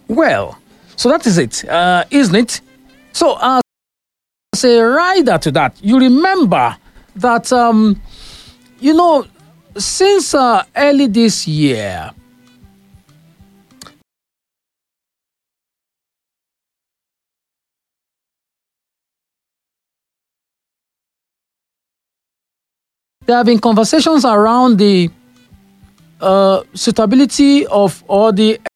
Well, so that is it, isn't it? So, as a rider to that, you remember that, since early this year, there have been conversations around the suitability of or the